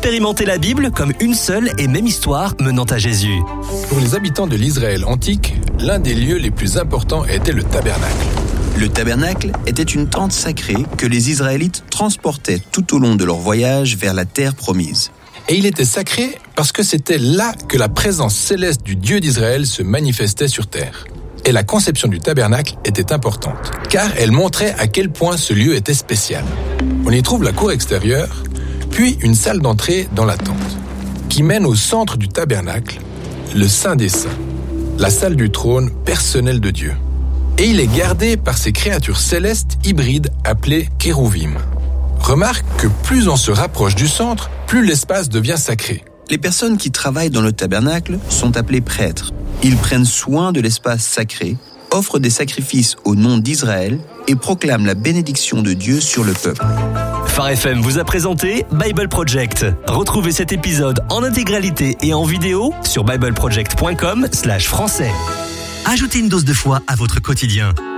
Expérimentez la Bible comme une seule et même histoire menant à Jésus. Pour les habitants de l'Israël antique, l'un des lieux les plus importants était le tabernacle. Le tabernacle était une tente sacrée que les Israélites transportaient tout au long de leur voyage vers la terre promise. Et il était sacré parce que c'était là que la présence céleste du Dieu d'Israël se manifestait sur terre. Et la conception du tabernacle était importante, car elle montrait à quel point ce lieu était spécial. On y trouve la cour extérieure, puis une salle d'entrée dans la tente, qui mène au centre du tabernacle, le Saint des Saints, la salle du trône personnel de Dieu. Et il est gardé par ces créatures célestes hybrides appelées kérouvim. Remarque que plus on se rapproche du centre, plus l'espace devient sacré. Les personnes qui travaillent dans le tabernacle sont appelées prêtres. Ils prennent soin de l'espace sacré, offrent des sacrifices au nom d'Israël et proclament la bénédiction de Dieu sur le peuple. Phare FM vous a présenté Bible Project. Retrouvez cet épisode en intégralité et en vidéo sur bibleproject.com/français. Ajoutez une dose de foi à votre quotidien.